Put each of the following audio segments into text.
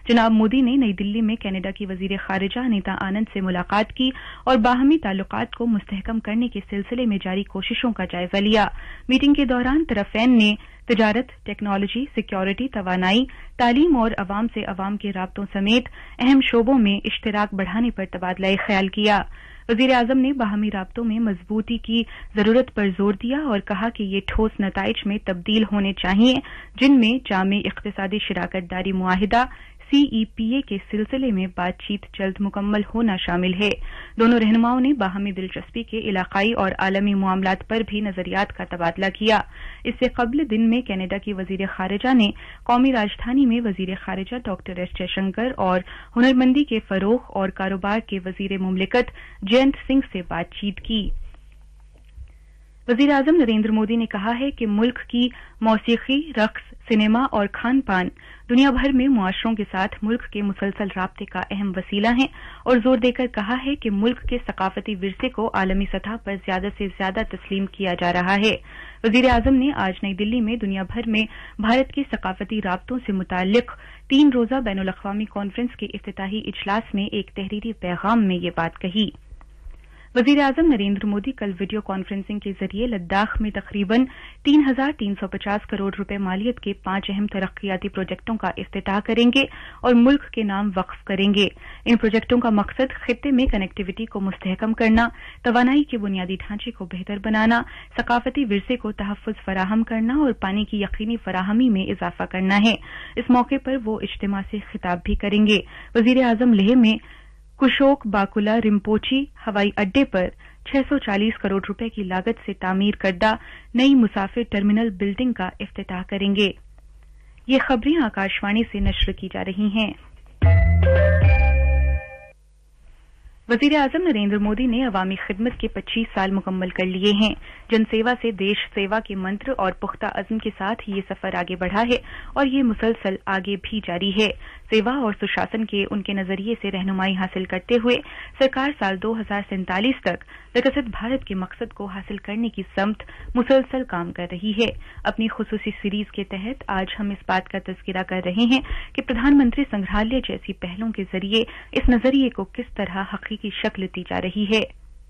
जनाब मोदी ने नई दिल्ली में कनाडा की वजीर खारिजा अनीता आनंद से मुलाकात की और बाहमी ताल्लुकात को मुस्तहकम करने के सिलसिले में जारी कोशिशों का जायजा लिया। मीटिंग के दौरान तरफैन ने तिजारत, टेक्नोलॉजी, सिक्योरिटी, तवानाई, तालीम और अवाम से अवाम के राब्तों समेत अहम शोबों में इश्तराक बढ़ाने पर तबादला ख्याल किया। वजीर आजम ने बाहमी राब्तों में मजबूती की जरूरत पर जोर दिया और कहा कि ये ठोस नताइज में तब्दील होने चाहिए, जिनमें जामे इख्तिसादी शिराकतदारी मुआहिदा CEPA के सिलसिले में बातचीत जल्द मुकम्मल होना शामिल है। दोनों रहनुमाओं ने बाहमी दिलचस्पी के इलाकाई और आलमी मामलात पर भी नजरियात का तबादला किया। इससे कबल दिन में कनाडा की वजीर खारिजा ने कौमी राजधानी में वजीर खारिजा डॉक्टर एस जयशंकर और हुनरमंदी के फरोग और कारोबार के वजीर मुमलिकत जयंत सिंह से बातचीत की। वजीर आजम नरेंद्र मोदी ने कहा है कि मुल्क की मौसीकी, रक्स, सिनेमा और खान पान दुनिया भर में मुआशरों के साथ मुल्क के मुसलसल राब्ते का अहम वसीला है और जोर देकर कहा है कि मुल्क के सकाफती विरसे को आलमी सतह पर ज्यादा से ज्यादा तस्लीम किया जा रहा है। वजीर आजम ने आज नई दिल्ली में दुनिया भर में भारत के सकाफती राब्तों से मुताल्लिक 3 रोजा बैनुल अक़वामी कॉन्फ्रेंस के इफ्तिताही इजलास में एक तहरीरी पैगाम में ये बात कही। वजीर आजम नरेंद्र मोदी कल वीडियो कॉन्फ्रेंसिंग के जरिए लद्दाख में तकरीबन 3,350 करोड़ रुपए मालियत के 5 अहम तरक्याती प्रोजेक्टों का इफ्तिताह करेंगे और मुल्क के नाम वक्फ करेंगे। इन प्रोजेक्टों का मकसद खित्ते में कनेक्टिविटी को मुस्तहकम करना, तवानाई के बुनियादी ढांचे को बेहतर बनाना, सकाफती विरसे को तहफ़्फ़ुज़ फराहम करना और पानी की यकीनी फराहमी में इजाफा करना है। इस मौके पर वो इज्तिमा से खिताब भी करेंगे। वजीर आजम लेह में कुशोक बाकुला रिम्पोची हवाई अड्डे पर 640 करोड़ रुपए की लागत से तामीर करदा नई मुसाफिर टर्मिनल बिल्डिंग का इफ्तिताह करेंगे। ये खबरें आकाशवाणी से नश्र की जा रही हैं। वजीर आजम नरेंद्र मोदी ने अवामी खिदमत के 25 साल मुकम्मल कर लिए हैं। जनसेवा से देश सेवा के मंत्र और पुख्ता अज़्म के साथ ये सफर आगे बढ़ा है और ये मुसलसल आगे भी जारी है। सेवा और सुशासन के उनके नजरिए से रहनुमाई हासिल करते हुए सरकार साल 2047 तक विकसित भारत के मकसद को हासिल करने की समत मुसलसल काम कर रही है। अपनी खुसूसी सीरीज के तहत आज हम इस बात का तज़किरा कर रहे हैं कि प्रधानमंत्री संग्रहालय जैसी पहलों के जरिए इस नजरिए को किस तरह हकीकी शक्ल दी जा रही है।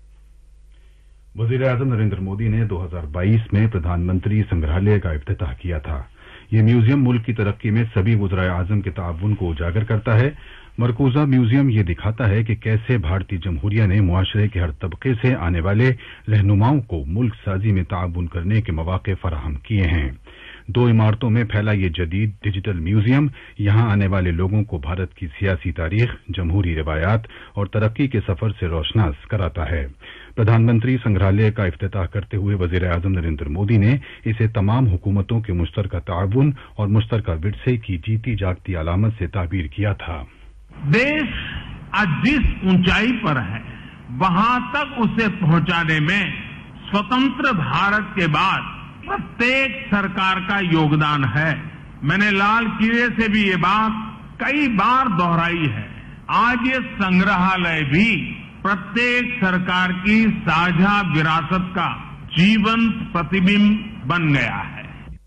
वज़ीर आज़म नरेंद्र मोदी ने 2022 में प्रधानमंत्री संग्रहालय का इफ्तिताह किया था। ये म्यूजियम मुल्क की तरक्की में सभी वज़राए आज़म के ताउन को उजागर करता है। मरकूजा म्यूजियम ये दिखाता है कि कैसे भारतीय जमहूरिया ने मुआशरे के हर तबके से आने वाले रहनुमाओं को मुल्क साजी में ताउन करने के मौके फराहम किए हैं। 2 इमारतों में फैला ये जदीद डिजिटल म्यूजियम यहां आने वाले लोगों को भारत की सियासी तारीख, जमहूरी रिवायात और तरक्की के सफर से रोशनास कराता है। प्रधानमंत्री संग्रहालय का इफ्तिताह करते हुए वज़ीर आज़म नरेंद्र मोदी ने इसे तमाम हुकूमतों के मुश्तरका ताउन और मुश्तरका विरसे की जीती जागती अलामत से ताबीर किया था। देश आज जिस ऊंचाई पर है वहां तक उसे पहुंचाने में स्वतंत्र भारत के बाद प्रत्येक सरकार का योगदान है। मैंने लाल किले से भी ये बात कई बार दोहराई है। आज ये संग्रहालय भी प्रत्येक सरकार की साझा विरासत का जीवंत प्रतिबिंब बन गया है।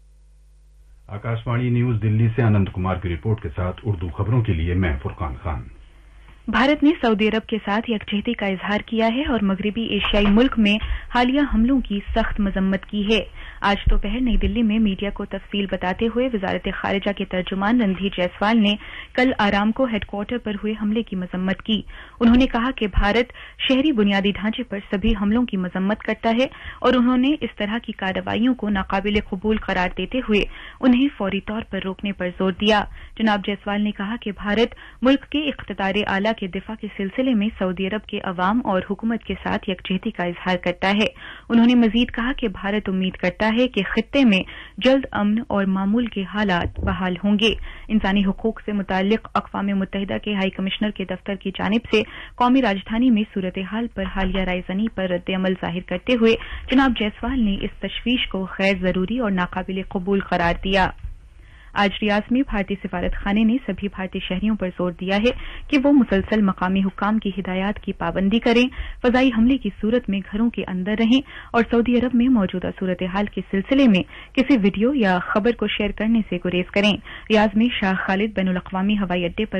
आकाशवाणी न्यूज दिल्ली से आनंद कुमार की रिपोर्ट के साथ उर्दू खबरों के लिए मैं फुरकान खान। भारत ने सऊदी अरब के साथ यकजहती का इजहार किया है और मगरबी एशियाई मुल्क में हालिया हमलों की सख्त मजम्मत की है। आज दोपहर नई दिल्ली में मीडिया को तफसील बताते हुए वजारत खारिजा के तर्जुमान रणधीर जायसवाल ने कल आरामको हेडक्वार्टर पर हुए हमले की मजम्मत की। उन्होंने कहा कि भारत शहरी बुनियादी ढांचे पर सभी हमलों की मजम्मत करता है और उन्होंने इस तरह की कार्रवाइयों को नाकाबिल कबूल करार देते हुए उन्हें फौरी तौर पर रोकने पर जोर दिया। जनाब जायसवाल ने कहा कि भारत मुल्क के इख्तिदार आला के दिफा के सिलसिले में सऊदी अरब के अवाम और हुकूमत के साथ यकजहती का इजहार करता है। उन्होंने मजीद कहा कि भारत उम्मीद करता है कि खित्ते में जल्द अमन और मामूल के हालात बहाल होंगे। इंसानी हुकूक से मुताल्लिक अक़वाम मुत्तहिदा के हाई कमिश्नर के दफ्तर की जानिब से कौमी राजधानी में सूरत हाल पर हालिया रायजनी पर रद्द-ए-अमल जाहिर करते हुए जनाब जायसवाल ने इस तशवीश को गैर जरूरी और नाकाबिल कबूल करार दिया। आज रियाद में भारतीय सिफारत खाने ने सभी भारतीय शहरियों पर जोर दिया है कि वो मुसलसल मकामी हुक्काम की हिदायत की पाबंदी करें, फजाई हमले की सूरत में घरों के अंदर रहें और सऊदी अरब में मौजूदा सूरत हाल के सिलसिले में किसी वीडियो या खबर को शेयर करने से गुरेज करें। रियाद में शाह खालिद बैनुल अक़वामी हवाई अड्डे पर